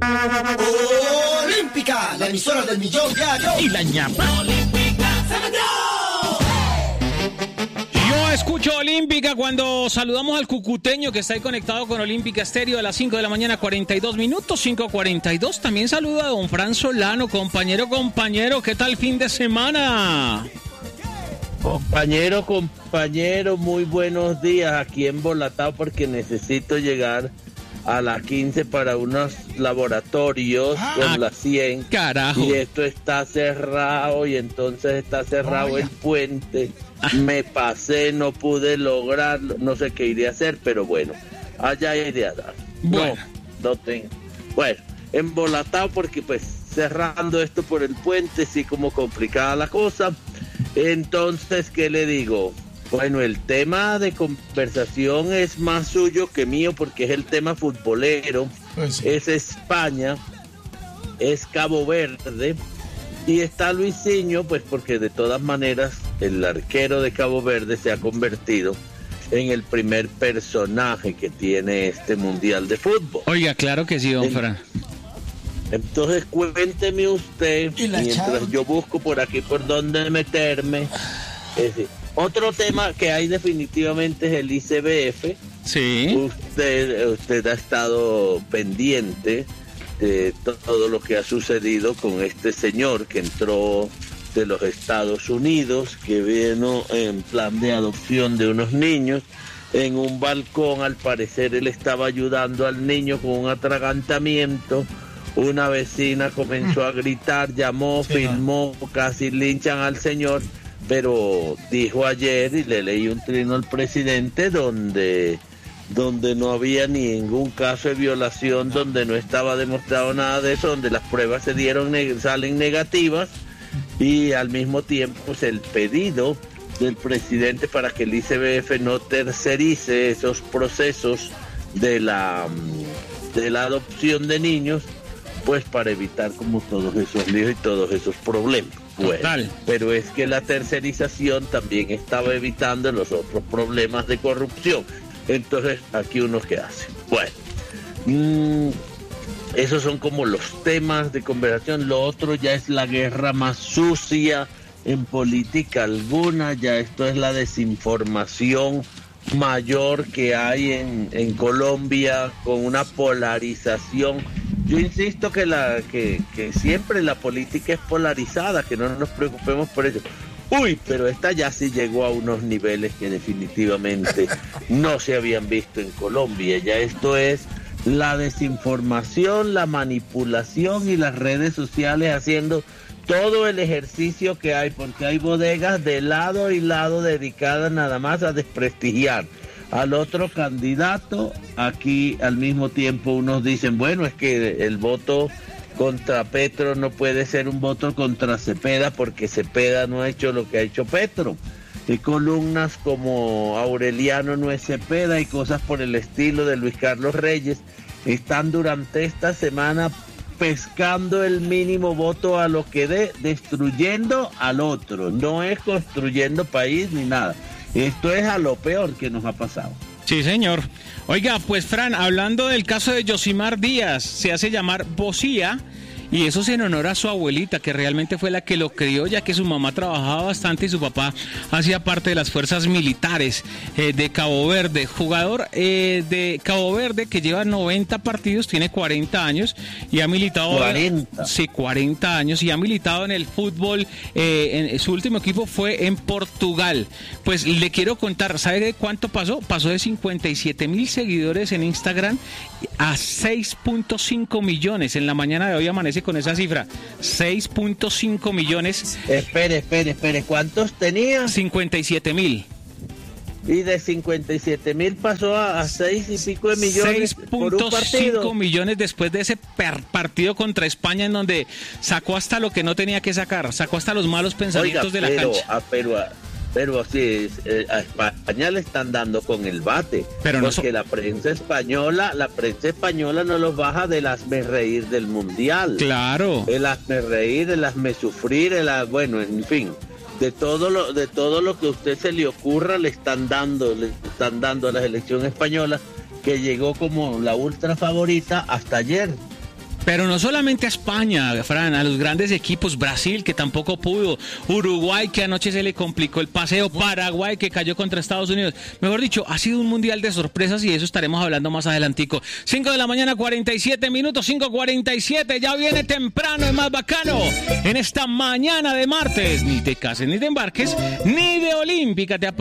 Olímpica, la emisora del millón diario. Y la ñapa. Olímpica se metió. Yo escucho Olímpica cuando saludamos al cucuteño que está ahí conectado con Olímpica Estéreo a las 5 de la mañana, 42 minutos, 5:42. También saludo a don Fran Solano, compañero, ¿qué tal fin de semana? Compañero, muy buenos días, aquí embolatado porque necesito llegar a las 15 para unos laboratorios con las 100. Carajo. Y esto está cerrado y entonces está cerrado el puente. Me pasé, no pude lograrlo, no sé qué iré a hacer, pero bueno, allá iré a dar. Bueno. No tengo. Bueno, embolatado porque pues cerrando esto por el puente, sí como complicada la cosa. Entonces, ¿qué le digo? Bueno, el tema de conversación es más suyo que mío porque es el tema futbolero, Pues sí. es España, es Cabo Verde y está Luisinho, pues porque de todas maneras el arquero de Cabo Verde se ha convertido en el primer personaje que tiene este Mundial de Fútbol. Oiga, claro que sí, don Fran. Entonces cuénteme usted, ¿Y la mientras Charo? yo busco por aquí por dónde meterme. Es decir, otro tema que hay definitivamente es el ICBF. Sí. Usted ha estado pendiente de todo lo que ha sucedido con este señor que entró de los Estados Unidos, que vino en plan de adopción de unos niños. En un balcón, al parecer, él estaba ayudando al niño con un atragantamiento. Una vecina comenzó a gritar, llamó, Sí, filmó, casi linchan al señor, pero dijo ayer, y le leí un trino al presidente, donde no había ningún caso de violación, donde no estaba demostrado nada de eso, donde las pruebas salen negativas, y al mismo tiempo pues, el pedido del presidente para que el ICBF no tercerice esos procesos de la adopción de niños, pues para evitar como todos esos líos y todos esos problemas. Bueno, Total. pero es que la tercerización también estaba evitando los otros problemas de corrupción. Entonces, aquí uno qué hace. Bueno, esos son como los temas de conversación. Lo otro ya es la guerra más sucia en política alguna. Ya esto es la desinformación mayor que hay en Colombia, con una polarización. Yo insisto que siempre la política es polarizada, que no nos preocupemos por ello. Uy, pero esta ya sí llegó a unos niveles que definitivamente no se habían visto en Colombia. Ya esto es la desinformación, la manipulación y las redes sociales haciendo todo el ejercicio que hay, porque hay bodegas de lado y lado dedicadas nada más a desprestigiar al otro candidato. Aquí al mismo tiempo unos dicen, bueno, es que el voto contra Petro no puede ser un voto contra Cepeda porque Cepeda no ha hecho lo que ha hecho Petro. Y columnas como Aureliano no es Cepeda y cosas por el estilo de Luis Carlos Reyes están durante esta semana pescando el mínimo voto a lo que dé, destruyendo al otro. No es construyendo país ni nada. Esto es a lo peor que nos ha pasado. Sí, señor. Oiga, pues Fran, hablando del caso de Yosimar Díaz, se hace llamar Bocía, y eso es en honor a su abuelita, que realmente fue la que lo crió, ya que su mamá trabajaba bastante y su papá hacía parte de las fuerzas militares de Cabo Verde. Jugador de Cabo Verde que lleva 90 partidos, tiene 40 años y ha militado... 40. Sí, 40 años y ha militado en el fútbol. Su último equipo fue en Portugal. Pues le quiero contar, ¿sabe de cuánto pasó? Pasó de 57,000 seguidores en Instagram a 6.5 millones. En la mañana de hoy amanece con esa cifra, 6.5 millones. Espere, ¿cuántos tenía? 57,000. Y de 57,000 pasó a 6 y pico de millones por un partido. 6.5 millones después de ese partido contra España, en donde sacó hasta lo que no tenía que sacar, sacó hasta los malos pensamientos de la cancha. Pero sí, a España le están dando con el bate, pero no porque la prensa española no los baja del hazme reír del mundial. Claro. El hazme reír, el hazme sufrir, bueno, en fin, de todo lo que a usted se le ocurra le están dando a la selección española, que llegó como la ultra favorita hasta ayer. Pero no solamente a España, Fran, a los grandes equipos, Brasil que tampoco pudo, Uruguay que anoche se le complicó el paseo, Paraguay que cayó contra Estados Unidos. Mejor dicho, ha sido un mundial de sorpresas y de eso estaremos hablando más adelantico. 5 de la mañana, 47 minutos, 5:47, ya viene temprano, es más bacano. En esta mañana de martes, ni te cases, ni te embarques, ni de Olímpica te apartes.